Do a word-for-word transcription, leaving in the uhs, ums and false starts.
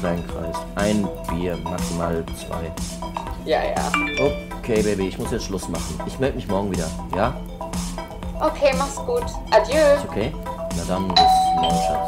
kleinen Kreis. Ein Bier, maximal zwei. Ja, ja. Okay, Baby, ich muss jetzt Schluss machen. Ich melde mich morgen wieder, ja? Okay, mach's gut. Adieu. Ist okay? Na dann, bis morgen, Schatz.